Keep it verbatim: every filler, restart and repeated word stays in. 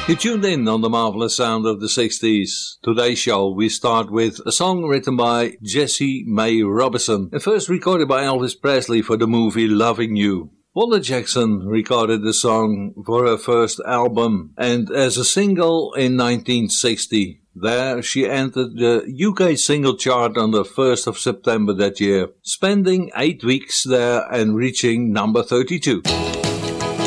You tuned in on the marvelous sound of the sixties. Today's show we start with a song written by Jessie Mae Robinson and first recorded by Elvis Presley for the movie Loving You. Wanda Jackson recorded the song for her first album and as a single in nineteen sixty. There she entered the U K single chart on the first of September that year, spending eight weeks there and reaching number thirty-two.